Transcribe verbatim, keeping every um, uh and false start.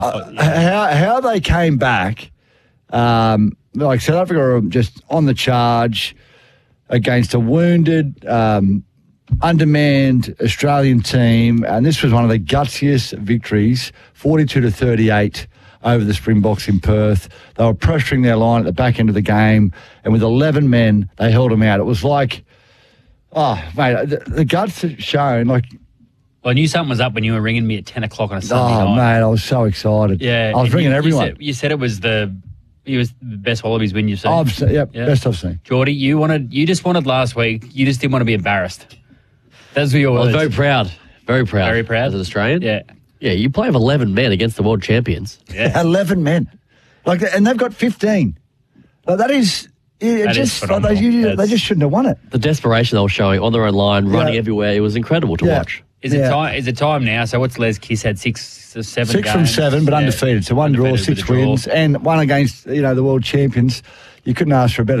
Uh, how how they came back, um, like South Africa are just on the charge against a wounded, um, undermanned Australian team, and this was one of the gutsiest victories, forty-two to thirty-eight over the Springboks in Perth. They were pressuring their line at the back end of the game, and with eleven men, they held them out. It was like, oh, mate, the, the guts shown, like... Well, I knew something was up when you were ringing me at ten o'clock on a Sunday oh, night. Oh, mate, I was so excited. Yeah. I was ringing you, everyone. You said, you said it was the... It was the best Wallabies win you've seen. I've seen, yep, yeah, best I've seen. Geordie, you wanted, you just wanted last week. You just didn't want to be embarrassed. Those were your I was words. very proud, very proud, very proud as an Australian. Yeah, yeah. You play with eleven men against the world champions. Yeah, eleven men, like, and they've got fifteen. Like, that is, it that just is like, they, you, they just shouldn't have won it. The desperation they were showing on their own line, yeah. running everywhere. It was incredible to yeah. watch. Is yeah. it time? Is it time now? So what's Les Kiss had six or seven? Six games? from seven, but yeah. undefeated. So one undefeated draw, six draw. wins, and one against you know the world champions. You couldn't ask for a better